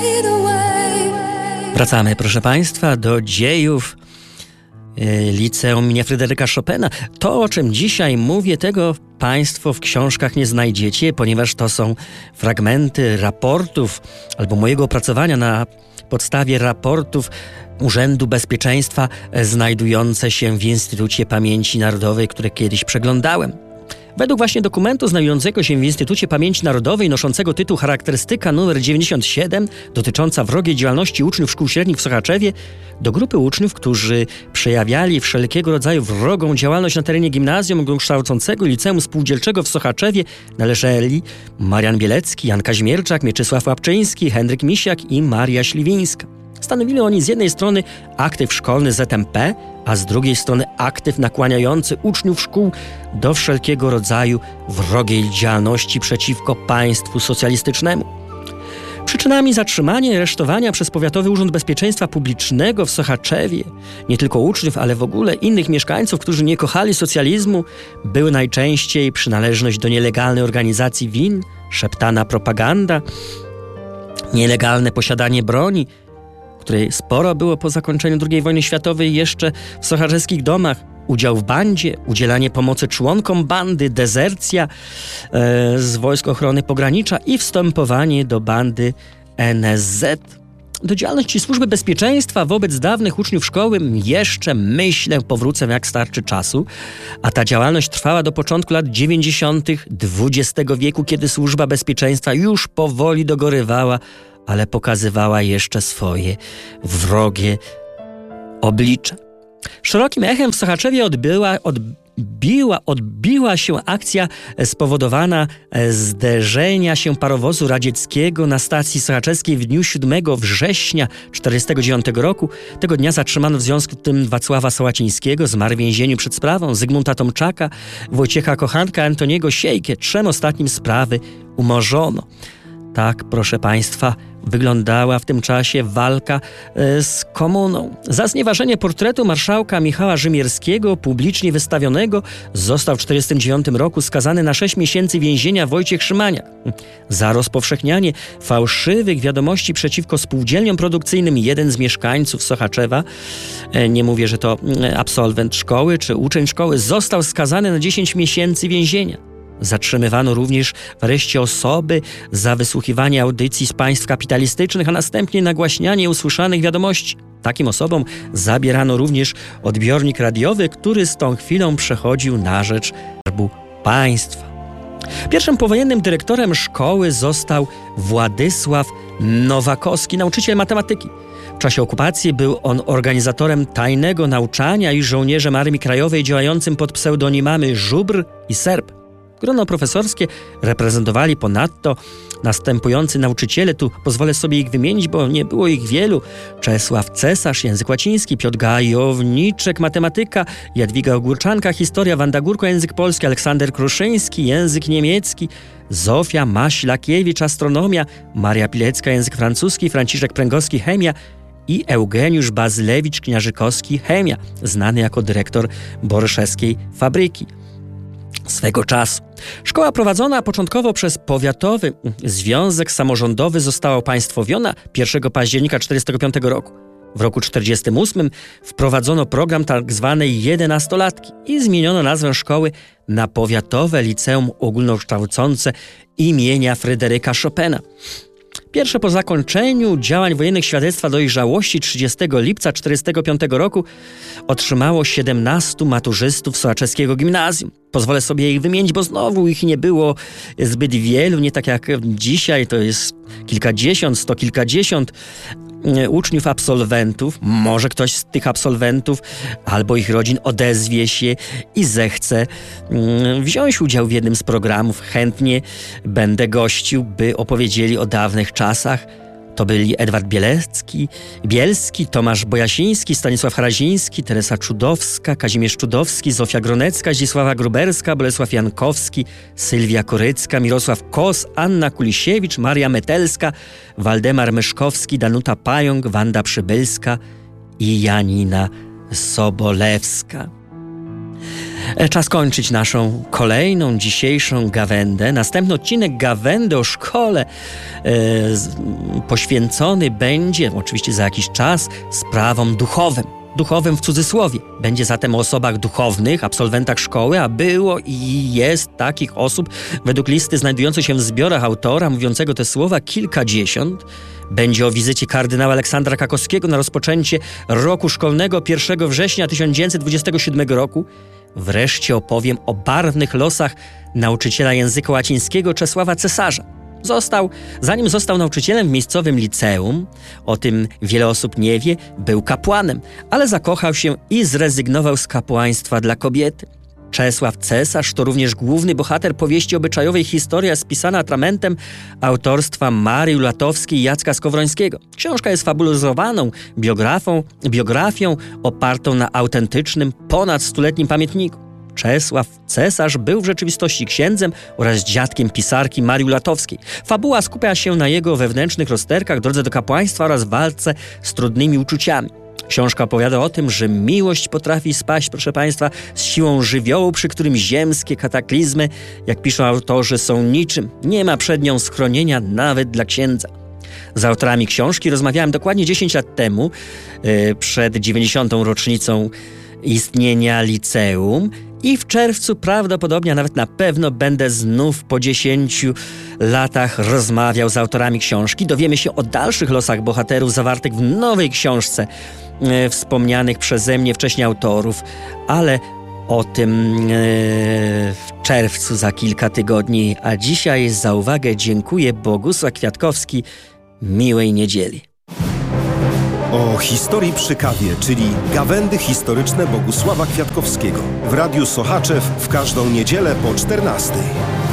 Wracamy, proszę Państwa, do dziejów Liceum imienia Fryderyka Chopina. To, o czym dzisiaj mówię, tego Państwo w książkach nie znajdziecie, ponieważ to są fragmenty raportów albo mojego opracowania na podstawie raportów Urzędu Bezpieczeństwa znajdujące się w Instytucie Pamięci Narodowej, które kiedyś przeglądałem. Według właśnie dokumentu znajdującego się w Instytucie Pamięci Narodowej, noszącego tytuł Charakterystyka nr 97, dotycząca wrogiej działalności uczniów szkół średnich w Sochaczewie, do grupy uczniów, którzy przejawiali wszelkiego rodzaju wrogą działalność na terenie gimnazjum ogólnokształcącego Liceum Spółdzielczego w Sochaczewie należeli Marian Bielecki, Jan Kaźmierczak, Mieczysław Łapczyński, Henryk Misiak i Maria Śliwińska. Stanowili oni z jednej strony aktyw szkolny ZMP, a z drugiej strony aktyw nakłaniający uczniów szkół do wszelkiego rodzaju wrogiej działalności przeciwko państwu socjalistycznemu. Przyczynami zatrzymania i aresztowania przez Powiatowy Urząd Bezpieczeństwa Publicznego w Sochaczewie nie tylko uczniów, ale w ogóle innych mieszkańców, którzy nie kochali socjalizmu, były najczęściej przynależność do nielegalnej organizacji win, szeptana propaganda, nielegalne posiadanie broni, której sporo było po zakończeniu II wojny światowej jeszcze w sochaczewskich domach, udział w bandzie, udzielanie pomocy członkom bandy, dezercja z Wojsk Ochrony Pogranicza i wstępowanie do bandy NSZ. Do działalności Służby Bezpieczeństwa wobec dawnych uczniów szkoły jeszcze, myślę, powrócę jak starczy czasu, a ta działalność trwała do początku lat 90. XX wieku, kiedy Służba Bezpieczeństwa już powoli dogorywała, ale pokazywała jeszcze swoje wrogie oblicze. Szerokim echem w Sochaczewie odbiła się akcja spowodowana zderzenia się parowozu radzieckiego na stacji sochaczewskiej w dniu 7 września 1949 roku. Tego dnia zatrzymano w związku z tym Wacława Sołacińskiego, zmarł w więzieniu przed sprawą, Zygmunta Tomczaka, Wojciecha Kochanka, Antoniego Siejkę. 3 ostatnim sprawy umorzono. Tak, proszę Państwa, wyglądała w tym czasie walka z komuną. Za znieważenie portretu marszałka Michała Rzymierskiego, publicznie wystawionego, został w 1949 roku skazany na 6 miesięcy więzienia Wojciech Szymaniak. Za rozpowszechnianie fałszywych wiadomości przeciwko spółdzielniom produkcyjnym jeden z mieszkańców Sochaczewa, nie mówię, że to absolwent szkoły czy uczeń szkoły, został skazany na 10 miesięcy więzienia. Zatrzymywano również w areszcie osoby za wysłuchiwanie audycji z państw kapitalistycznych, a następnie nagłaśnianie usłyszanych wiadomości. Takim osobom zabierano również odbiornik radiowy, który z tą chwilą przechodził na rzecz Skarbu Państwa. Pierwszym powojennym dyrektorem szkoły został Władysław Nowakowski, nauczyciel matematyki. W czasie okupacji był on organizatorem tajnego nauczania i żołnierzem Armii Krajowej działającym pod pseudonimami Żubr i Serb. Grono profesorskie reprezentowali ponadto następujący nauczyciele, tu pozwolę sobie ich wymienić, bo nie było ich wielu: Czesław Cesarz, język łaciński, Piotr Gajowniczek, matematyka, Jadwiga Ogórczanka, historia, Wanda Górko, język polski, Aleksander Kruszyński, język niemiecki, Zofia Maślakiewicz, astronomia, Maria Pilecka, język francuski, Franciszek Pręgowski, chemia i Eugeniusz Bazylewicz Kniarzykowski, chemia, znany jako dyrektor Borszewskiej fabryki swego czasu. Szkoła prowadzona początkowo przez Powiatowy Związek Samorządowy została upaństwowiona 1 października 1945 roku. W roku 1948 wprowadzono program tzw. 11-latki i zmieniono nazwę szkoły na Powiatowe Liceum Ogólnokształcące imienia Fryderyka Chopina. Pierwsze po zakończeniu działań wojennych świadectwa dojrzałości 30 lipca 1945 roku otrzymało 17 maturzystów sochaczewskiego gimnazjum. Pozwolę sobie ich wymienić, bo znowu ich nie było zbyt wielu, nie tak jak dzisiaj, to jest kilkadziesiąt, 100 kilkadziesiąt uczniów, absolwentów. Może ktoś z tych absolwentów albo ich rodzin odezwie się i zechce wziąć udział w jednym z programów. Chętnie będę gościł, by opowiedzieli o dawnych czasach. To byli Edward Bielski, Tomasz Bojasiński, Stanisław Haraziński, Teresa Czudowska, Kazimierz Czudowski, Zofia Gronecka, Zdzisława Gruberska, Bolesław Jankowski, Sylwia Korycka, Mirosław Kos, Anna Kulisiewicz, Maria Metelska, Waldemar Myszkowski, Danuta Pająk, Wanda Przybylska i Janina Sobolewska. Czas kończyć naszą kolejną dzisiejszą gawędę. Następny odcinek gawędy o szkole poświęcony będzie, oczywiście za jakiś czas, sprawom duchowym. Duchowym w cudzysłowie. Będzie zatem o osobach duchownych, absolwentach szkoły, a było i jest takich osób, według listy znajdującej się w zbiorach autora, mówiącego te słowa, kilkadziesiąt. Będzie o wizycie kardynała Aleksandra Krakowskiego na rozpoczęcie roku szkolnego 1 września 1927 roku. Wreszcie opowiem o barwnych losach nauczyciela języka łacińskiego Czesława Cesarza. Zanim został nauczycielem w miejscowym liceum, o tym wiele osób nie wie, był kapłanem, ale zakochał się i zrezygnował z kapłaństwa dla kobiety. Czesław Cesarz to również główny bohater powieści obyczajowej Historia spisana atramentem autorstwa Marii Latowskiej i Jacka Skowrońskiego. Książka jest fabulizowaną biografią opartą na autentycznym, ponad stuletnim pamiętniku. Czesław Cesarz był w rzeczywistości księdzem oraz dziadkiem pisarki Marii Latowskiej. Fabuła skupia się na jego wewnętrznych rozterkach, drodze do kapłaństwa oraz walce z trudnymi uczuciami. Książka opowiada o tym, że miłość potrafi spaść, proszę Państwa, z siłą żywiołu, przy którym ziemskie kataklizmy, jak piszą autorzy, są niczym. Nie ma przed nią schronienia nawet dla księdza. Z autorami książki rozmawiałem dokładnie 10 lat temu, przed 90. rocznicą istnienia liceum, i w czerwcu prawdopodobnie, a nawet na pewno będę znów po 10 latach rozmawiał z autorami książki. Dowiemy się o dalszych losach bohaterów zawartych w nowej książce wspomnianych przeze mnie wcześniej autorów, ale o tym w czerwcu za kilka tygodni. A dzisiaj za uwagę dziękuję. Bogusław Kwiatkowski. Miłej niedzieli. O historii przy kawie, czyli gawędy historyczne Bogusława Kwiatkowskiego. W Radiu Sochaczew w każdą niedzielę po 14:00.